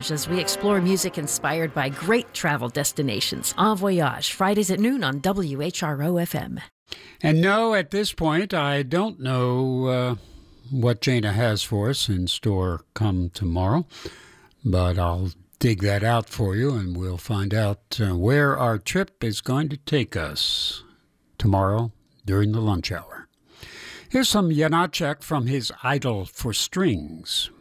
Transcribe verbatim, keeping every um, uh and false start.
Voyage as we explore music inspired by great travel destinations. En Voyage, Fridays at noon on W H R O F M. And no, at this point, I don't know uh, what Jana has for us in store come tomorrow, but I'll dig that out for you, and we'll find out uh, where our trip is going to take us tomorrow during the lunch hour. Here's some Janacek from his Idol for Strings.